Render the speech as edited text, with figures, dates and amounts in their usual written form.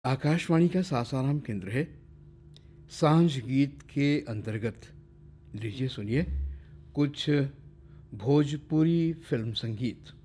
आकाशवाणी का सासाराम केंद्र है। सांझ गीत के अंतर्गत लीजिए सुनिए कुछ भोजपुरी फिल्म संगीत।